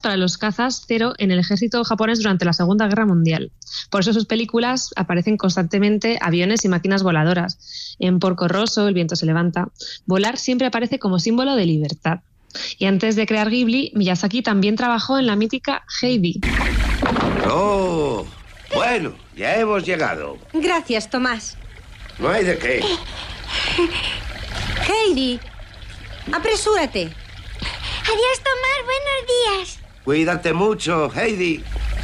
para los cazas Zero en el ejército japonés durante la Segunda Guerra Mundial. Por eso sus películas aparecen constantemente aviones y máquinas voladoras. En Porco Rosso, El viento se levanta, volar siempre aparece como símbolo de libertad. Y antes de crear Ghibli, Miyazaki también trabajó en la mítica Heidi. ¡Oh! Bueno, ya hemos llegado. Gracias, Tomás. No hay de qué. Heidi, apresúrate. Adiós, Tomás. Buenos días. Cuídate mucho, Heidi.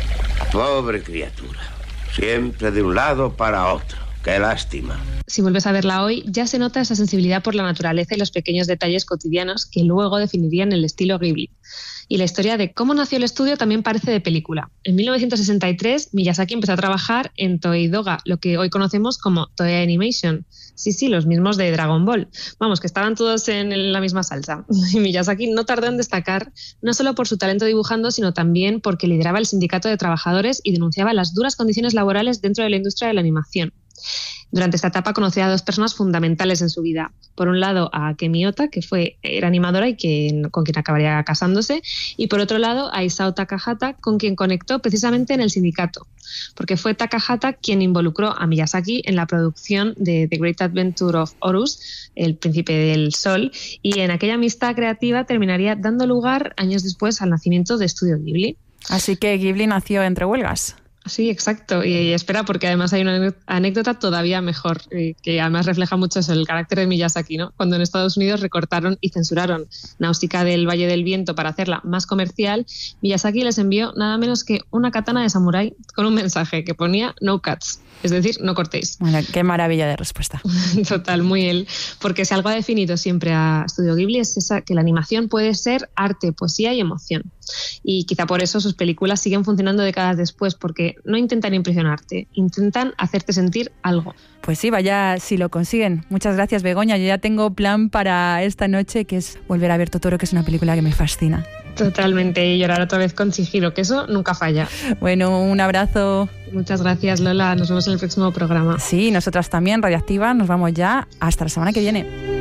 Pobre criatura. Siempre de un lado para otro. ¡Qué lástima! Si vuelves a verla hoy, ya se nota esa sensibilidad por la naturaleza y los pequeños detalles cotidianos que luego definirían el estilo Ghibli. Y la historia de cómo nació el estudio también parece de película. En 1963, Miyazaki empezó a trabajar en Toei Doga, lo que hoy conocemos como Toei Animation. Sí, los mismos de Dragon Ball. Vamos, que estaban todos en la misma salsa. Y Miyazaki no tardó en destacar, no solo por su talento dibujando, sino también porque lideraba el sindicato de trabajadores y denunciaba las duras condiciones laborales dentro de la industria de la animación. Durante esta etapa conocí a dos personas fundamentales en su vida. Por un lado, a Akemi Ota, que era animadora y con quien acabaría casándose, y por otro lado, a Isao Takahata, con quien conectó precisamente en el sindicato, porque fue Takahata quien involucró a Miyazaki en la producción de The Great Adventure of Horus, El Príncipe del Sol, y en aquella amistad creativa terminaría dando lugar años después al nacimiento de Estudio Ghibli. Así que Ghibli nació entre huelgas. Sí, exacto. Y espera, porque además hay una anécdota todavía mejor, que además refleja mucho eso, el carácter de Miyazaki, ¿no? Cuando en Estados Unidos recortaron y censuraron Náusica del Valle del Viento para hacerla más comercial, Miyazaki les envió nada menos que una katana de samurái con un mensaje que ponía "No cuts", es decir, no cortéis. Bueno, qué maravilla de respuesta. Total, muy él. Porque si algo ha definido siempre a Estudio Ghibli es que la animación puede ser arte, poesía y emoción. Y quizá por eso sus películas siguen funcionando décadas después, porque no intentan impresionarte, intentan hacerte sentir algo. Pues sí, vaya si lo consiguen. Muchas gracias, Begoña. Yo ya tengo plan para esta noche, que es volver a ver Totoro, que es una película que me fascina. Totalmente, y llorar otra vez con Chihiro, que eso nunca falla. Bueno, un abrazo. Muchas gracias, Lola. Nos vemos en el próximo programa. Sí, nosotras también, Radioactiva. Nos vamos ya. Hasta la semana que viene.